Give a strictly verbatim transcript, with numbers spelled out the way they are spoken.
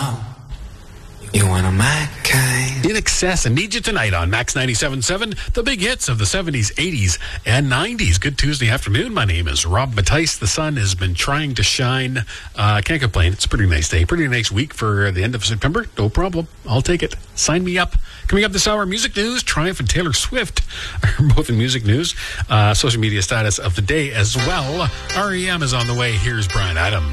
know you one of my kind. In Excess and Need You Tonight on Max ninety-seven point seven, the big hits of the seventies, eighties, and nineties. Good Tuesday afternoon. My name is Rob Mattice. The sun has been trying to shine. Uh, can't complain. It's a pretty nice day. Pretty nice week for the end of September. No problem. I'll take it. Sign me up. Coming up this hour, music news. Triumph and Taylor Swift are both in music news. Uh, social media status of the day as well. R E M is on the way. Here's Bryan Adams.